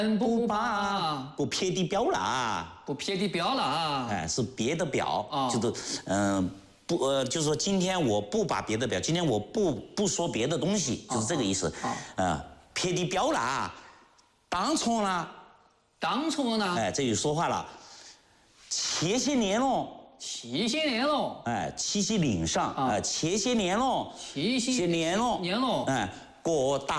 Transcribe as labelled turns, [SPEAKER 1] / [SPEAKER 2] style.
[SPEAKER 1] 不把不撇的表啦，
[SPEAKER 2] 不撇的表啦，
[SPEAKER 1] 哎，是别的表，
[SPEAKER 2] 哦
[SPEAKER 1] 就是就是说今天我不把别的表，今天我不说别的东西，就是这个意思。撇的表啦，当初呢？
[SPEAKER 2] 当初呢？
[SPEAKER 1] 哎，这就说话了。前些年喽，
[SPEAKER 2] 前些年喽，
[SPEAKER 1] 哎，七夕岭上，前些年喽，
[SPEAKER 2] 前些年喽，
[SPEAKER 1] 哎，各大